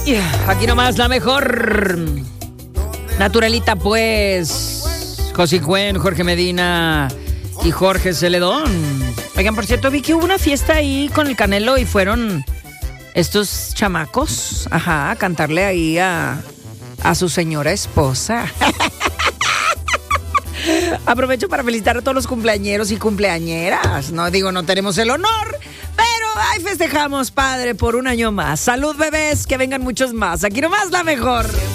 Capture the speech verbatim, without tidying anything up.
Aquí nomás la mejor. Naturalita, pues. José Cuen, Jorge Medina y Jorge Celedón. Oigan, por cierto, vi que hubo una fiesta ahí con el Canelo y fueron estos chamacos, ajá, a cantarle ahí a, a su señora esposa. Aprovecho para felicitar a todos los cumpleañeros y cumpleañeras. No digo, no tenemos el honor, pero ahí festejamos, padre, por un año más. Salud, bebés, que vengan muchos más. Aquí nomás la mejor.